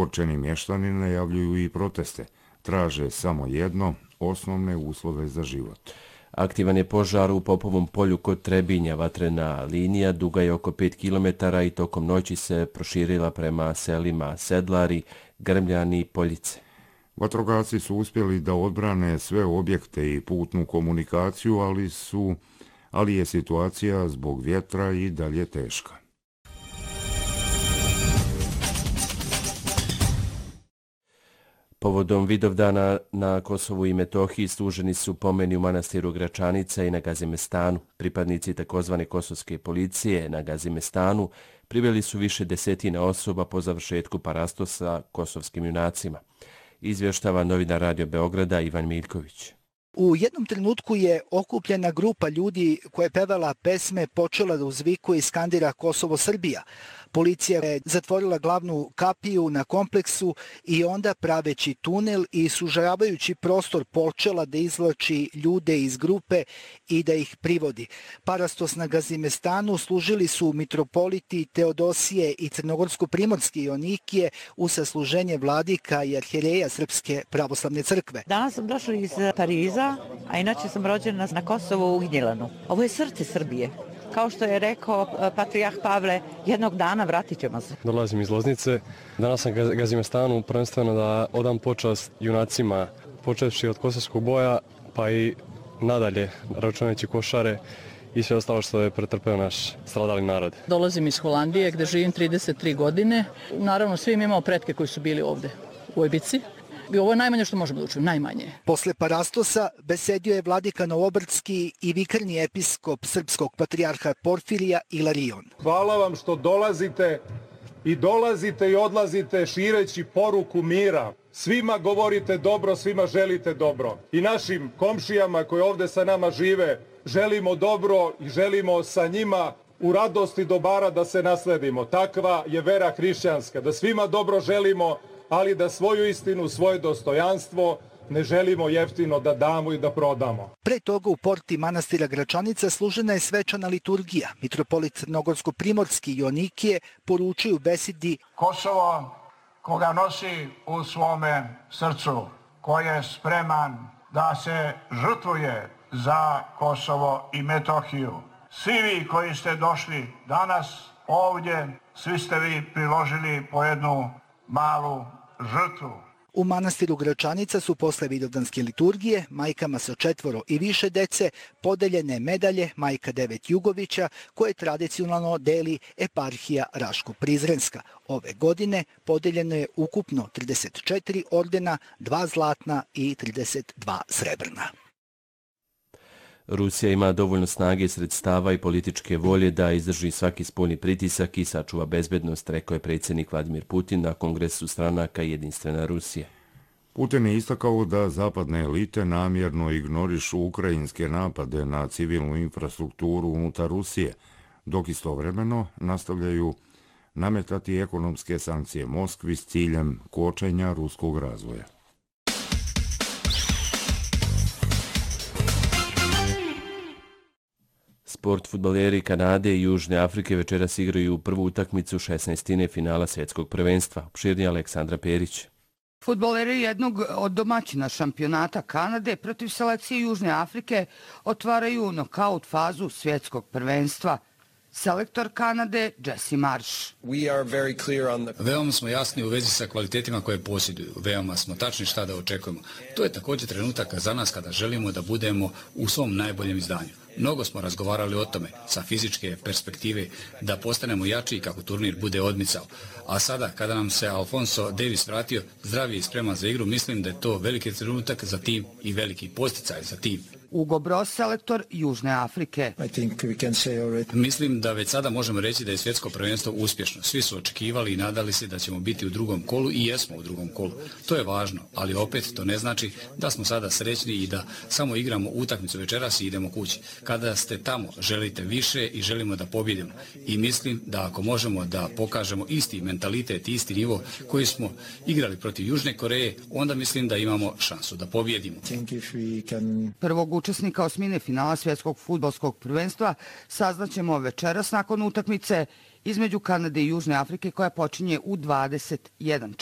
Ogorčeni mještani najavljuju i proteste. Traže samo jedno, osnovne uslove za život. Aktivan je požar u Popovom polju kod Trebinja. Vatrena linija duga je oko 5 km i tokom noći se proširila prema selima Sedlari, Grmljani i Poljice. Vatrogasci su uspjeli da odbrane sve objekte i putnu komunikaciju, ali je situacija zbog vjetra i dalje teška. Povodom Vidovdana na Kosovu i Metohiji služeni su pomeni u manastiru Gračanica i na Gazimestanu. Pripadnici takozvane kosovske policije na Gazimestanu priveli su više desetina osoba po završetku parastosa kosovskim junacima. Izvještava novinar Radio Beograda Ivan Miljković. U jednom trenutku je okupljena grupa ljudi koja je pevala pesme počela da uzvikuje i skandira Kosovo-Srbija. Policija je zatvorila glavnu kapiju na kompleksu i onda praveći tunel i sužavajući prostor počela da izvlači ljude iz grupe i da ih privodi. Parastos na Gazimestanu služili su mitropoliti Teodosije i Crnogorsko-Primorske Ionikije u sasluženje vladika i arhijereja Srpske pravoslavne crkve. Danas sam došla iz Pariza, a inače sam rođena na Kosovu u Gnjilanu. Ovo je srce Srbije. Kao što je rekao patrijarh Pavle, jednog dana vratit ćemo se. Dolazim iz Loznice. Danas sam Gazimestanu prvenstveno da odam počast junacima, počevši od kosovskog boja, pa i nadalje, računajući Košare i sve ostalo što je pretrpeo naš stradali narod. Dolazim iz Holandije gdje živim 33 godine. Naravno, svi imamo pretke koji su bili ovdje u ovoj bici. I ovo je najmanje što možemo da učimo, najmanje. Posle parastosa besedio je vladika Novobrdski i vikarni episkop srpskog patrijarha Porfirija Ilarion. Hvala vam što dolazite i odlazite šireći poruku mira. Svima govorite dobro, svima želite dobro. I našim komšijama koji ovdje sa nama žive želimo dobro i želimo sa njima u radosti dobara da se nasledimo. Takva je vera hrišćanska, da svima dobro želimo, ali da svoju istinu, svoje dostojanstvo ne želimo jeftino da damo i da prodamo. Pre toga u porti manastira Gračanica služena je svečana liturgija. Mitropolit Crnogorsko-Primorski Ionikije poručuju u besedi: Kosovo koga nosi u svome srcu, koji je spreman da se žrtvuje za Kosovo i Metohiju. Svi vi koji ste došli danas ovdje, svi ste vi priložili po jednu malu žrtvu. U manastiru Gračanica su posle vidovdanske liturgije majkama sa 4 i više dece podeljene medalje Majka Devet Jugovića koje tradicionalno deli eparhija Raško-Prizrenska. Ove godine podeljeno je ukupno 34 ordena, 2 zlatna i 32 srebrna. Rusija ima dovoljno snage i sredstava i političke volje da izdrži svaki spoljni pritisak i sačuva bezbednost, rekao je predsjednik Vladimir Putin na kongresu stranaka Jedinstvena Rusija. Putin je istakao da zapadne elite namjerno ignorišu ukrajinske napade na civilnu infrastrukturu unutar Rusije, dok istovremeno nastavljaju nametati ekonomske sankcije Moskvi s ciljem kočenja ruskog razvoja. Sport fudbaleri Kanade i Južne Afrike večeras igraju prvu utakmicu 16. finala svjetskog prvenstva. Opširnije Aleksandra Perić. Fudbaleri jednog od domaćina šampionata Kanade protiv selekcije Južne Afrike otvaraju nokaut fazu svjetskog prvenstva. Selektor Kanade Jesse Marsh. Veoma smo jasni u vezi sa kvalitetima koje posjeduju. Veoma smo tačni šta da očekujemo. To je također trenutak za nas kada želimo da budemo u svom najboljem izdanju. Mnogo smo razgovarali o tome sa fizičke perspektive da postanemo jači kako turnir bude odmicao. A sada kada nam se Alfonso Davis vratio zdravi i spreman za igru, mislim da je to veliki trenutak za tim i veliki posticaj za tim. Ugo Broz, selektor Južne Afrike. Mislim da već sada možemo reći da je svjetsko prvenstvo uspješno. Svi su očekivali i nadali se da ćemo biti u drugom kolu i jesmo u drugom kolu. To je važno, ali opet to ne znači da smo sada srećni i da samo igramo utakmicu večeras i idemo kući. Kada ste tamo, želite više i želimo da pobjedimo. I mislim da ako možemo da pokažemo isti mentalitet i isti nivo koji smo igrali protiv Južne Koreje, onda mislim da imamo šansu da pobjedimo. Prvog učesnika osmine finala svjetskog fudbalskog prvenstva saznaćemo večeras nakon utakmice između Kanade i Južne Afrike koja počinje u 21